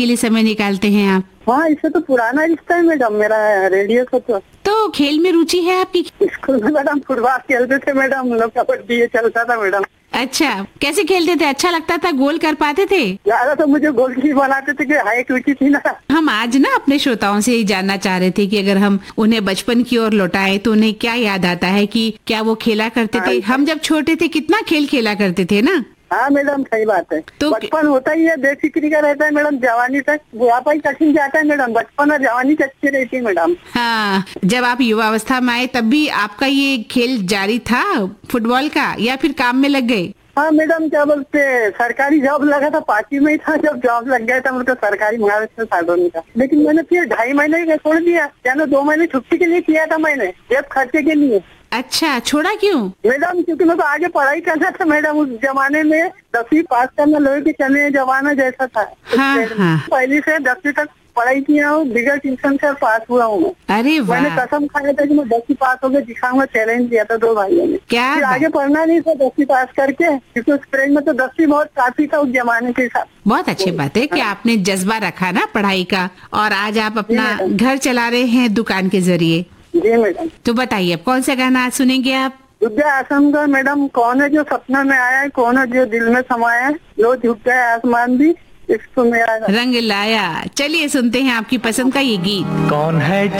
के लिए समय निकालते हैं आप? हाँ, इससे तो पुराना रिश्ता है मैडम मेरा रेडियो से। तो खेल में रुचि है आपकी? स्कूल में मैडम फुटबॉल खेलते थे मैडम, हम लोग कबड्डी ये चलता था मैडम। अच्छा, कैसे खेलते थे? अच्छा लगता था? गोल कर पाते थे? ज्यादा तो मुझे गोलकीपर बनाते थे कि हाइट ऊंची थी ना। हम आज ना अपने श्रोताओं से ही जानना चाह रहे थे कि अगर हम उन्हें बचपन की ओर लौटाएं तो उन्हें क्या याद आता है, कि क्या वो खेला करते थे? हम जब छोटे थे कितना खेल खेला करते थे ना। हाँ मैडम, सही बात है। तो बचपन होता ही है, बेफिक्री का रहता है मैडम। जवानी तक बुढ़ापा ही कठिन जाता है मैडम, बचपन और जवानी अच्छी रहती है मैडम। हाँ, जब आप युवावस्था में आए तब भी आपका ये खेल जारी था फुटबॉल का, या फिर काम में लग गए? हाँ मैडम, क्या बोलते, सरकारी जॉब लगा था, 5वीं में ही था जब जॉब लग गया था मुझे सरकारी महाराष्ट्र साधोनी का। लेकिन मैंने फिर 2.5 महीने का छोड़ दिया, यानी 2 महीने छुट्टी के लिए किया था मैंने, जेब खर्चे के लिए। अच्छा, छोड़ा क्यों? मैडम क्योंकि मेरे को आगे पढ़ाई करना था मैडम। उस जमाने में 10वीं पास करना लोहे के चने जमाना जैसा था। हाँ, हाँ। पहले से 10वीं तक पढ़ाई किया हूँ, बिगड़ ट्यूशन से पास हुआ हूँ। अरे वाह, मैंने कसम खाया था कि मैं 10वीं पास होकर दिखाऊंगा, चैलेंज दिया था 2 भाइयों ने। क्या फिर आगे पढ़ना नहीं था 10वीं पास करके, क्योंकि उस ट्रेन में तो 10वीं बहुत काफी था उस जमाने के हिसाब। बहुत अच्छी बात है कि आपने जज्बा रखा ना पढ़ाई का, और आज आप अपना घर चला रहे हैं दुकान के जरिए। जी मैडम। तो बताइए, अब कौन सा गाना आज सुनेंगे आप? विद्या आसम का मैडम, कौन है जो सपना में आया है, कौन है जो दिल में समाया है, लो झुक गया आसमान भी, इसको मेरा रंग लाया। चलिए सुनते हैं आपकी पसंद का ये गीत। कौन है